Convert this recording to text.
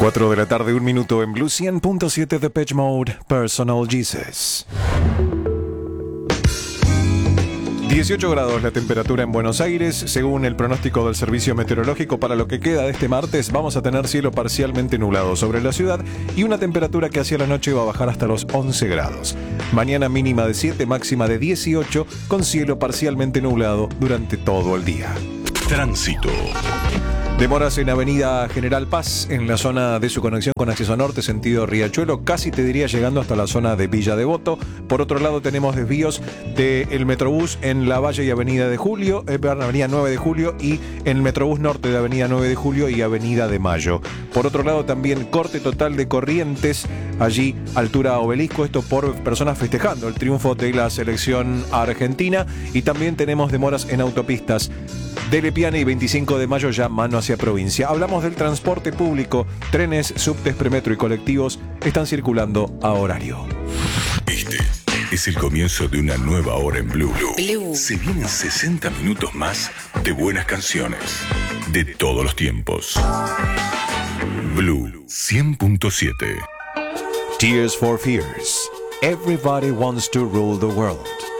4 de la tarde, 1 minuto en Blue 100.7 Depeche Mode, Personal Jesus. 18 grados la temperatura en Buenos Aires. Según el pronóstico del Servicio Meteorológico, para lo que queda de este martes vamos a tener cielo parcialmente nublado sobre la ciudad y una temperatura que hacia la noche va a bajar hasta los 11 grados. Mañana mínima de 7, máxima de 18, con cielo parcialmente nublado durante todo el día. Tránsito. Demoras en Avenida General Paz, en la zona de su conexión con acceso norte, sentido Riachuelo, casi te diría llegando hasta la zona de Villa Devoto. Por otro lado tenemos desvíos del Metrobús en La Valle y Avenida de Julio, Avenida 9 de Julio, y en el Metrobús Norte de Avenida 9 de Julio y Avenida de Mayo. Por otro lado también corte total de Corrientes, allí altura Obelisco, esto por personas festejando el triunfo de la selección argentina. Y también tenemos demoras en autopistas de Lepiane y 25 de Mayo, ya mano hacia provincia. Hablamos del transporte público. Trenes, subtes, premetro y colectivos están circulando a horario. Este es el comienzo de una nueva hora en Blue. Se vienen 60 minutos más de buenas canciones de todos los tiempos. Blue 100.7. Tears for Fears. Everybody wants to rule the world.